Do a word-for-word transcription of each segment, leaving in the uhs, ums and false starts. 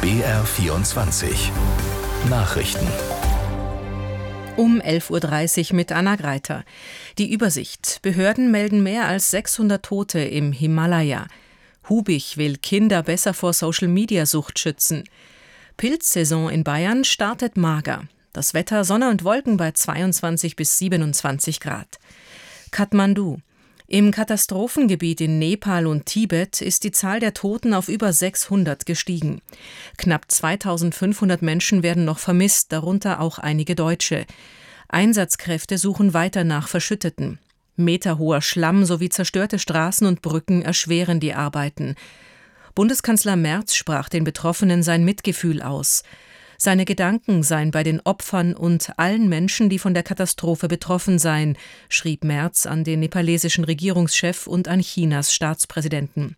B R vierundzwanzig Nachrichten. Um elf Uhr dreißig mit Anna Greiter. Die Übersicht. Behörden melden mehr als sechshundert Tote im Himalaya. Hubich will Kinder besser vor Social-Media-Sucht schützen. Pilzsaison in Bayern startet mager. Das Wetter Sonne und Wolken bei zweiundzwanzig bis siebenundzwanzig Grad. Kathmandu. Im Katastrophengebiet in Nepal und Tibet ist die Zahl der Toten auf über sechshundert gestiegen. Knapp zweitausendfünfhundert Menschen werden noch vermisst, darunter auch einige Deutsche. Einsatzkräfte suchen weiter nach Verschütteten. Meterhoher Schlamm sowie zerstörte Straßen und Brücken erschweren die Arbeiten. Bundeskanzler Merz sprach den Betroffenen sein Mitgefühl aus. Seine Gedanken seien bei den Opfern und allen Menschen, die von der Katastrophe betroffen seien, schrieb Merz an den nepalesischen Regierungschef und an Chinas Staatspräsidenten.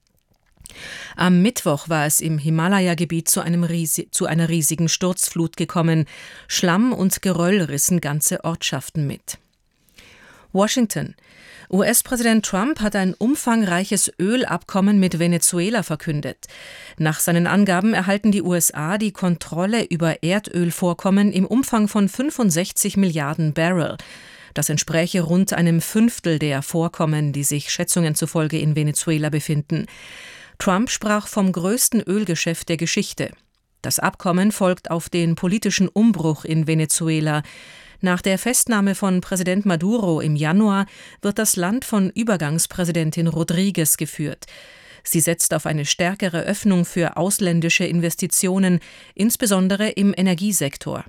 Am Mittwoch war es im Himalaya-Gebiet zu, einem Riesi- zu einer riesigen Sturzflut gekommen. Schlamm und Geröll rissen ganze Ortschaften mit. Washington. U S-Präsident Trump hat ein umfangreiches Ölabkommen mit Venezuela verkündet. Nach seinen Angaben erhalten die U S A die Kontrolle über Erdölvorkommen im Umfang von fünfundsechzig Milliarden Barrel. Das entspräche rund einem Fünftel der Vorkommen, die sich Schätzungen zufolge in Venezuela befinden. Trump sprach vom größten Ölgeschäft der Geschichte. Das Abkommen folgt auf den politischen Umbruch in Venezuela. Nach der Festnahme von Präsident Maduro im Januar wird das Land von Übergangspräsidentin Rodriguez geführt. Sie setzt auf eine stärkere Öffnung für ausländische Investitionen, insbesondere im Energiesektor.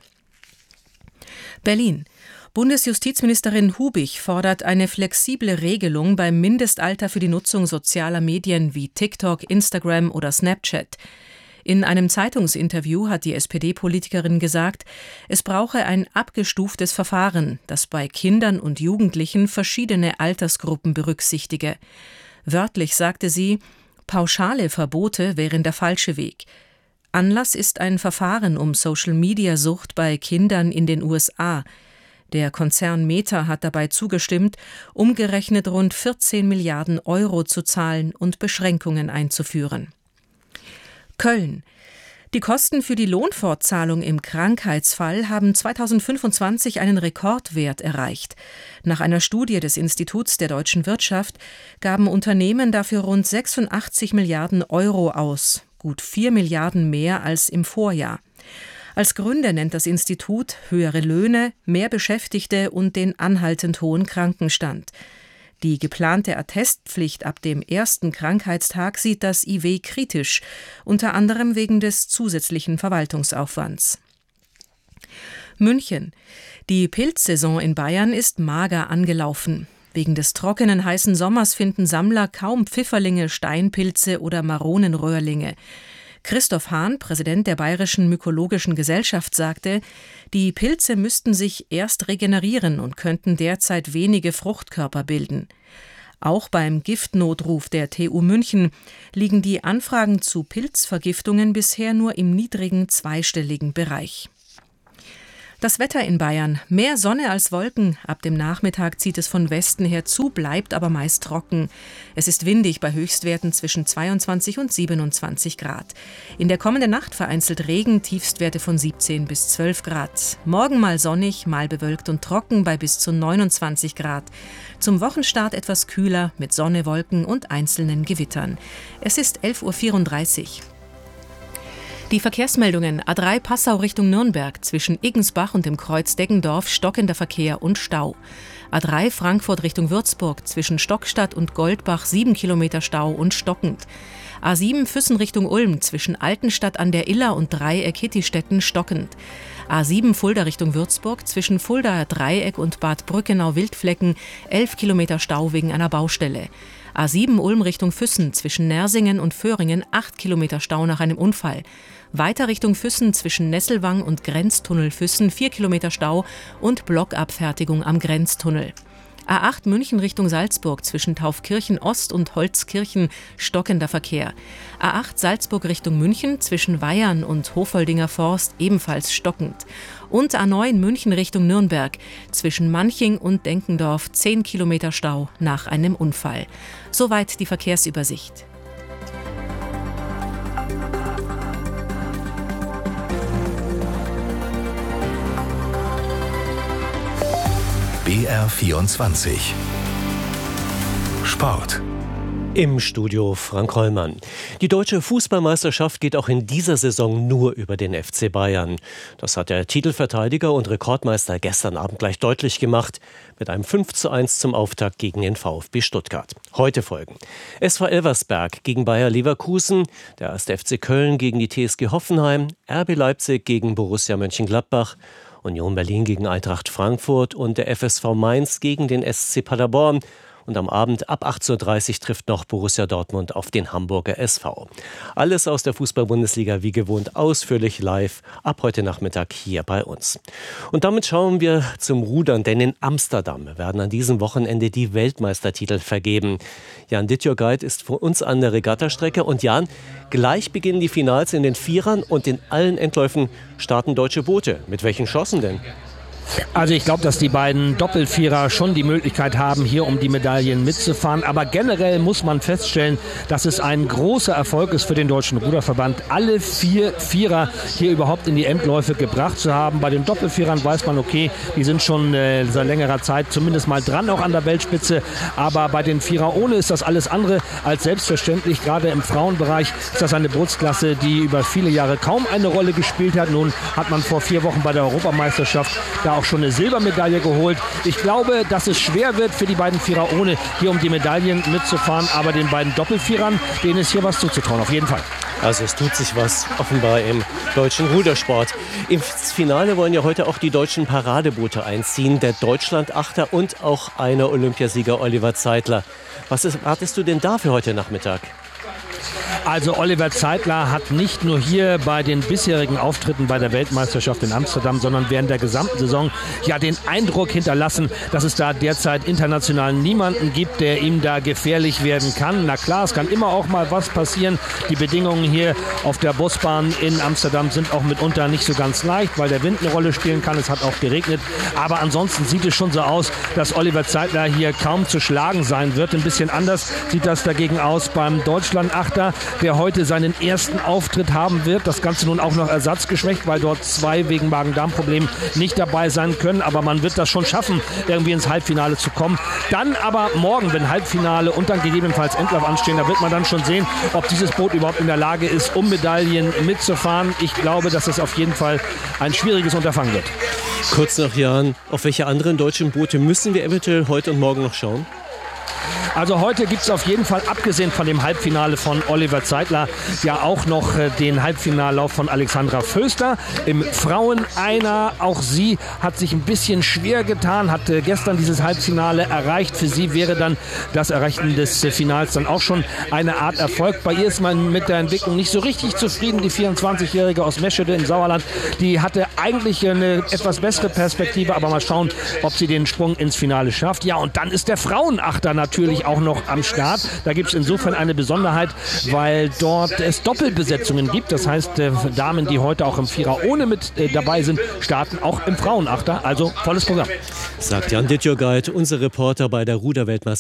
Berlin. Bundesjustizministerin Hubich fordert eine flexible Regelung beim Mindestalter für die Nutzung sozialer Medien wie TikTok, Instagram oder Snapchat. In einem Zeitungsinterview hat die S P D-Politikerin gesagt, es brauche ein abgestuftes Verfahren, das bei Kindern und Jugendlichen verschiedene Altersgruppen berücksichtige. Wörtlich sagte sie, pauschale Verbote wären der falsche Weg. Anlass ist ein Verfahren um Social-Media-Sucht bei Kindern in den U S A. Der Konzern Meta hat dabei zugestimmt, umgerechnet rund vierzehn Milliarden Euro zu zahlen und Beschränkungen einzuführen. Köln. Die Kosten für die Lohnfortzahlung im Krankheitsfall haben zweitausendfünfundzwanzig einen Rekordwert erreicht. Nach einer Studie des Instituts der deutschen Wirtschaft gaben Unternehmen dafür rund sechsundachtzig Milliarden Euro aus, gut vier Milliarden mehr als im Vorjahr. Als Gründe nennt das Institut höhere Löhne, mehr Beschäftigte und den anhaltend hohen Krankenstand. Die geplante Attestpflicht ab dem ersten Krankheitstag sieht das I W kritisch, unter anderem wegen des zusätzlichen Verwaltungsaufwands. München. Die Pilzsaison in Bayern ist mager angelaufen. Wegen des trockenen, heißen Sommers finden Sammler kaum Pfifferlinge, Steinpilze oder Maronenröhrlinge. Christoph Hahn, Präsident der Bayerischen Mykologischen Gesellschaft, sagte, die Pilze müssten sich erst regenerieren und könnten derzeit wenige Fruchtkörper bilden. Auch beim Giftnotruf der T U München liegen die Anfragen zu Pilzvergiftungen bisher nur im niedrigen zweistelligen Bereich. Das Wetter in Bayern. Mehr Sonne als Wolken. Ab dem Nachmittag zieht es von Westen her zu, bleibt aber meist trocken. Es ist windig bei Höchstwerten zwischen zweiundzwanzig und siebenundzwanzig Grad. In der kommenden Nacht vereinzelt Regen, Tiefstwerte von siebzehn bis zwölf Grad. Morgen mal sonnig, mal bewölkt und trocken bei bis zu neunundzwanzig Grad. Zum Wochenstart etwas kühler mit Sonne, Wolken und einzelnen Gewittern. Es ist elf Uhr vierunddreißig. Die Verkehrsmeldungen: A drei Passau Richtung Nürnberg, zwischen Iggensbach und dem Kreuz Deggendorf stockender Verkehr und Stau. A drei Frankfurt Richtung Würzburg, zwischen Stockstadt und Goldbach sieben Kilometer Stau und stockend. A sieben Füssen Richtung Ulm, zwischen Altenstadt an der Iller und Dreieck Hittistetten stockend. A sieben Fulda Richtung Würzburg, zwischen Fulda Dreieck und Bad Brückenau-Wildflecken elf Kilometer Stau wegen einer Baustelle. A sieben Ulm Richtung Füssen, zwischen Nersingen und Föhringen acht Kilometer Stau nach einem Unfall. Weiter Richtung Füssen, zwischen Nesselwang und Grenztunnel Füssen vier Kilometer Stau und Blockabfertigung am Grenztunnel. A acht München Richtung Salzburg, zwischen Taufkirchen Ost und Holzkirchen stockender Verkehr. A acht Salzburg Richtung München, zwischen Weyern und Hofoldinger Forst ebenfalls stockend. Und A neun München Richtung Nürnberg, zwischen Manching und Denkendorf zehn Kilometer Stau nach einem Unfall. Soweit die Verkehrsübersicht. R vierundzwanzig. Sport. Im Studio Frank Hollmann. Die deutsche Fußballmeisterschaft geht auch in dieser Saison nur über den F C Bayern. Das hat der Titelverteidiger und Rekordmeister gestern Abend gleich deutlich gemacht, mit einem fünf zu eins zum Auftakt gegen den VfB Stuttgart. Heute folgen S V Elversberg gegen Bayer Leverkusen, der erste F C Köln gegen die T S G Hoffenheim, R B Leipzig gegen Borussia Mönchengladbach, Union Berlin gegen Eintracht Frankfurt und der F S V Mainz gegen den S C Paderborn. Und am Abend ab achtzehn Uhr dreißig trifft noch Borussia Dortmund auf den Hamburger S V. Alles aus der Fußball-Bundesliga wie gewohnt ausführlich live ab heute Nachmittag hier bei uns. Und damit schauen wir zum Rudern, denn in Amsterdam werden an diesem Wochenende die Weltmeistertitel vergeben. Jan Dittjörgeit ist für uns an der Regattastrecke. Und Jan, gleich beginnen die Finals in den Vierern und in allen Endläufen starten deutsche Boote. Mit welchen Chancen denn? Also ich glaube, dass die beiden Doppelvierer schon die Möglichkeit haben, hier um die Medaillen mitzufahren. Aber generell muss man feststellen, dass es ein großer Erfolg ist für den Deutschen Ruderverband, alle vier Vierer hier überhaupt in die Endläufe gebracht zu haben. Bei den Doppelvierern weiß man, okay, die sind schon äh, seit längerer Zeit zumindest mal dran, auch an der Weltspitze. Aber bei den Vierer ohne ist das alles andere als selbstverständlich. Gerade im Frauenbereich ist das eine Bootsklasse, die über viele Jahre kaum eine Rolle gespielt hat. Nun hat man vor vier Wochen bei der Europameisterschaft da auch schon eine Silbermedaille geholt. Ich glaube, dass es schwer wird für die beiden Vierer ohne hier um die Medaillen mitzufahren, aber den beiden Doppelvierern, denen ist hier was zuzutrauen, auf jeden Fall. Also es tut sich was offenbar im deutschen Rudersport. Im Finale wollen ja heute auch die deutschen Paradeboote einziehen, der Deutschlandachter und auch einer Olympiasieger Oliver Zeitler. Was erwartest du denn da für heute Nachmittag? Also Oliver Zeitler hat nicht nur hier bei den bisherigen Auftritten bei der Weltmeisterschaft in Amsterdam, sondern während der gesamten Saison ja den Eindruck hinterlassen, dass es da derzeit international niemanden gibt, der ihm da gefährlich werden kann. Na klar, es kann immer auch mal was passieren. Die Bedingungen hier auf der Busbahn in Amsterdam sind auch mitunter nicht so ganz leicht, weil der Wind eine Rolle spielen kann. Es hat auch geregnet. Aber ansonsten sieht es schon so aus, dass Oliver Zeitler hier kaum zu schlagen sein wird. Ein bisschen anders sieht das dagegen aus beim Deutschlandachter, der heute seinen ersten Auftritt haben wird. Das Ganze nun auch noch ersatzgeschwächt, weil dort zwei wegen Magen-Darm-Problemen nicht dabei sein können. Aber man wird das schon schaffen, irgendwie ins Halbfinale zu kommen. Dann aber morgen, wenn Halbfinale und dann gegebenenfalls Endlauf anstehen, da wird man dann schon sehen, ob dieses Boot überhaupt in der Lage ist, um Medaillen mitzufahren. Ich glaube, dass es auf jeden Fall ein schwieriges Unterfangen wird. Kurz nach Jahren, auf welche anderen deutschen Boote müssen wir eventuell heute und morgen noch schauen? Also heute gibt es auf jeden Fall, abgesehen von dem Halbfinale von Oliver Zeitler, ja auch noch äh, den Halbfinallauf von Alexandra Föster im Frauen-Einer. Auch sie hat sich ein bisschen schwer getan, hat äh, gestern dieses Halbfinale erreicht. Für sie wäre dann das Erreichen des äh, Finals dann auch schon eine Art Erfolg. Bei ihr ist man mit der Entwicklung nicht so richtig zufrieden. Die vierundzwanzigjährige aus Meschede im Sauerland, die hatte eigentlich eine etwas bessere Perspektive, aber mal schauen, ob sie den Sprung ins Finale schafft. Ja, und dann ist der Frauenachter natürlich auch noch am Start. Da gibt es insofern eine Besonderheit, weil dort es Doppelbesetzungen gibt. Das heißt, äh, Damen, die heute auch im Vierer ohne mit äh, dabei sind, starten auch im Frauenachter. Also volles Programm. Sagt Jan Dittjörgeit, unser Reporter bei der Ruderweltmeisterschaft.